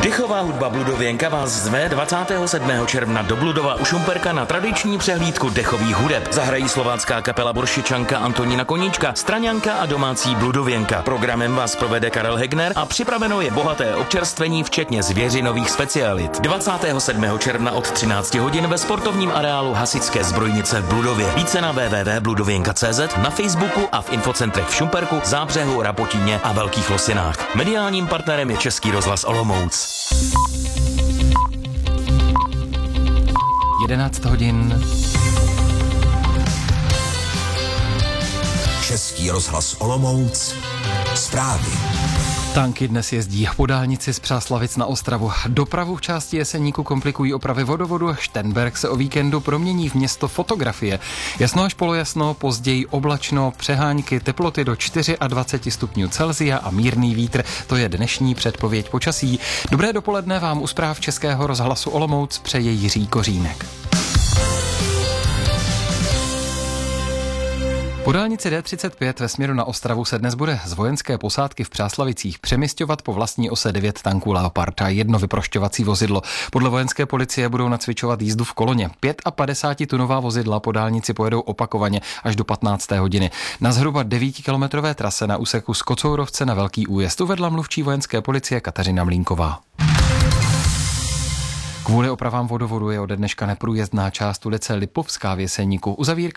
Dechová hudba Bludověnka vás zve 27. června do Bludova u Šumperka na tradiční přehlídku dechových hudeb. Zahrají slovácká kapela Boršičanka Antonína Koníčka, Straňanka a domácí Bludověnka. Programem vás provede Karel Hegner a připraveno je bohaté občerstvení včetně zvěřinových specialit. 27. června od 13 hodin ve sportovním areálu Hasičské zbrojnice v Bludově. Více na www.bludověnka.cz, na Facebooku a v infocentrech v Šumperku, Zábřehu, Rapotíně a Velkých Losinách. Mediálním partnerem je Český rozhlas Olomouc. 11 hodin. Český rozhlas Olomouc. Zprávy. Tanky dnes jezdí po dálnici z Přáslavic na Ostravu. Dopravu v části Jeseníku komplikují opravy vodovodu. Šternberk se o víkendu promění v město fotografie. Jasno až polojasno, později oblačno, přehánky, teploty do 24 stupňů Celsia a mírný vítr. To je dnešní předpověď počasí. Dobré dopoledne vám u zpráv Českého rozhlasu Olomouc přeje Jiří Kořínek. Po dálnici D35 ve směru na Ostravu se dnes bude z vojenské posádky v Přáslavicích přemisťovat po vlastní ose 9 tanků Leopard a 1 vyprošťovací vozidlo. Podle vojenské policie budou nacvičovat jízdu v koloně. 55tunová vozidla po dálnici pojedou opakovaně až do 15. hodiny. Na zhruba 9kilometrové trase na úseku z Kocourovce na Velký Újezd uvedla mluvčí vojenské policie Kateřina Mlínková. Kvůli opravám vodovodu je ode dneška neprůjezdná část ulice Lipovská v Jeseníku. Uzavírka